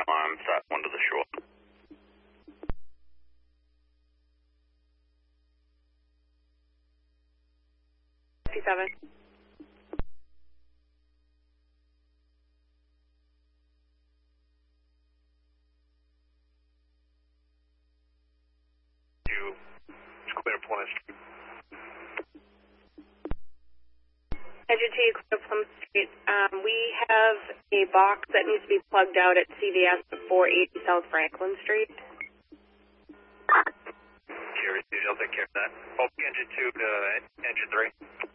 I'm on sat 1 to the shore. 57. You clear Plymouth Street. Engine 2, clear Plymouth Street. We have a box that needs to be plugged out at CVS at 480 South Franklin Street. I'll take care of that. Engine 2 to engine 3.